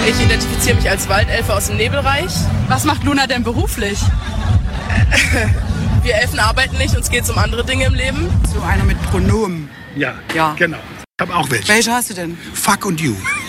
Ich identifiziere mich als Waldelfe aus dem Nebelreich. Was macht Luna denn beruflich? Wir Elfen arbeiten nicht, uns geht es um andere Dinge im Leben. So einer mit Pronomen. Ja, Ja. genau. Ich habe auch welche. Welche hast du denn? Fuck und you.